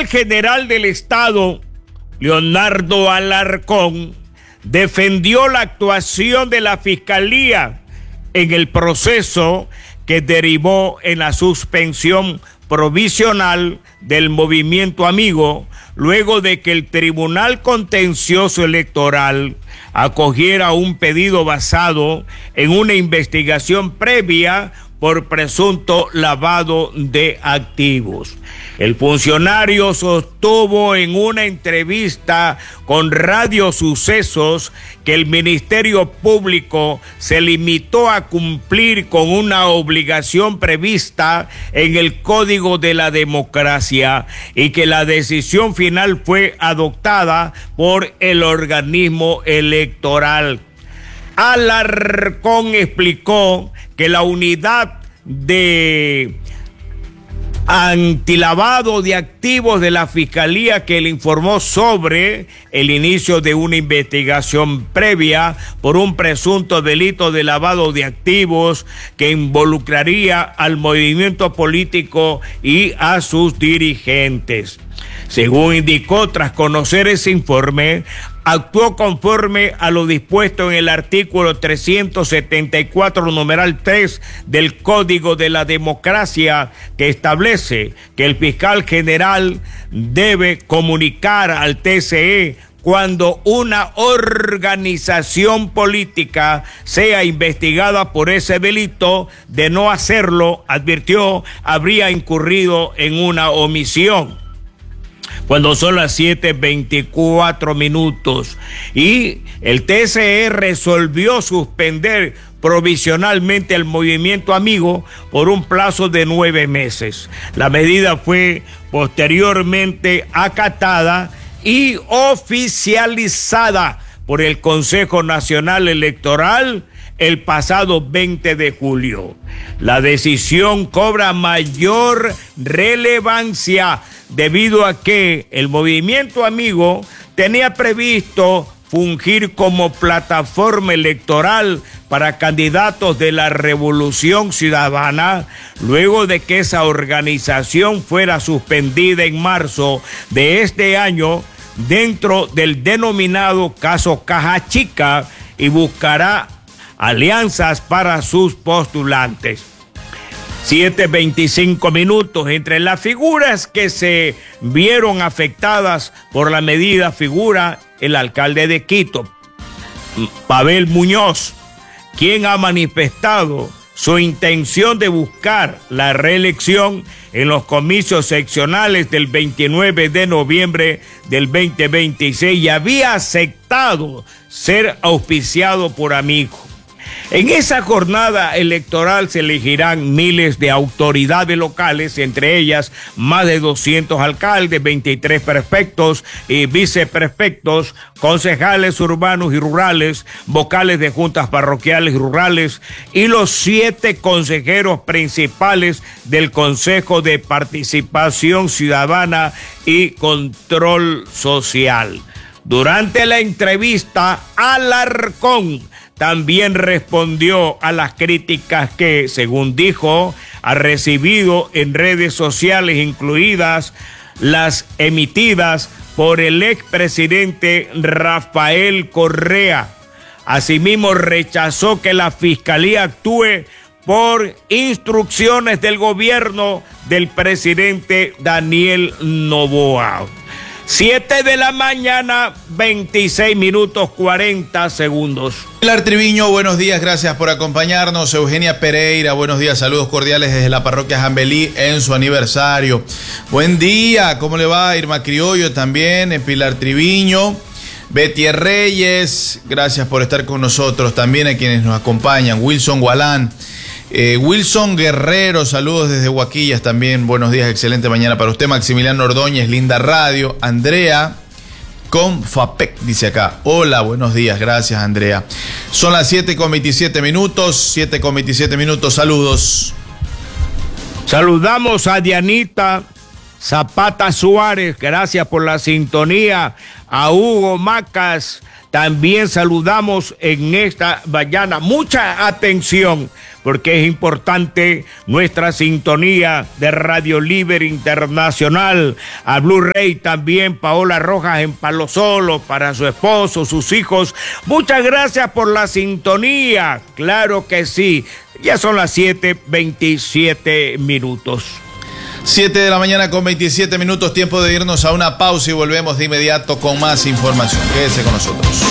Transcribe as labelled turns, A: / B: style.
A: fiscal general del Estado, Leonardo Alarcón, defendió la actuación de la Fiscalía en el proceso que derivó en la suspensión provisional del Movimiento Amigo, luego de que el Tribunal Contencioso Electoral acogiera un pedido basado en una investigación previa por presunto lavado de activos. El funcionario sostuvo en una entrevista con Radio Sucesos que el Ministerio Público se limitó a cumplir con una obligación prevista en el Código de la Democracia y que la decisión final fue adoptada por el organismo electoral. Alarcón explicó que la unidad de antilavado de activos de la Fiscalía, que le informó sobre el inicio de una investigación previa por un presunto delito de lavado de activos que involucraría al movimiento político y a sus dirigentes. Según indicó, tras conocer ese informe, actuó conforme a lo dispuesto en el artículo 374, numeral 3 del Código de la Democracia, que establece que el fiscal general debe comunicar al TCE cuando una organización política sea investigada por ese delito. De no hacerlo, advirtió, habría incurrido en una omisión. Cuando son las 7:24 y el TSE resolvió suspender provisionalmente el Movimiento Amigo por un plazo de 9 meses. La medida fue posteriormente acatada y oficializada por el Consejo Nacional Electoral el pasado 20 de julio. La decisión cobra mayor relevancia debido a que el Movimiento Amigo tenía previsto fungir como plataforma electoral para candidatos de la Revolución Ciudadana, luego de que esa organización fuera suspendida en marzo de este año dentro del denominado caso Caja Chica, y buscará alianzas para sus postulantes. 7:25. Entre las figuras que se vieron afectadas por la medida figura el alcalde de Quito, Pavel Muñoz, quien ha manifestado su intención de buscar la reelección en los comicios seccionales del 29 de noviembre del 2026 y había aceptado ser auspiciado por Amigo. En esa jornada electoral se elegirán miles de autoridades locales, entre ellas más de 200 alcaldes, 23 prefectos y viceprefectos, concejales urbanos y rurales, vocales de juntas parroquiales y rurales y los 7 consejeros principales del Consejo de Participación Ciudadana y Control Social. Durante la entrevista, Alarcón también respondió a las críticas que, según dijo, ha recibido en redes sociales, incluidas las emitidas por el expresidente Rafael Correa. Asimismo, rechazó que la Fiscalía actúe por instrucciones del gobierno del presidente Daniel Noboa. 7 de la mañana, 26:40.
B: Pilar Triviño, buenos días, gracias por acompañarnos. Eugenia Pereira, buenos días, saludos cordiales desde la parroquia Jambelí en su aniversario. Buen día, ¿cómo le va? Irma Criollo también, Pilar Triviño. Betty Reyes, gracias por estar con nosotros. También a quienes nos acompañan, Wilson Gualán. Wilson Guerrero, saludos desde Huaquillas también, buenos días, excelente mañana para usted. Maximiliano Ordóñez, linda radio. Andrea con FAPEC dice acá, hola, buenos días, gracias Andrea. Son las 7:27, saludos.
A: Saludamos a Dianita Zapata Suárez, gracias por la sintonía. A Hugo Macas, también saludamos en esta mañana. Mucha atención, porque es importante nuestra sintonía de Radio Libre Internacional. A Blu-ray también, Paola Rojas en Palo Solo, para su esposo, sus hijos. Muchas gracias por la sintonía. Claro que sí. Ya son las 7:27 minutos.
B: 7 de la mañana con 27 minutos, tiempo de irnos a una pausa y volvemos de inmediato con más información. Quédese con nosotros.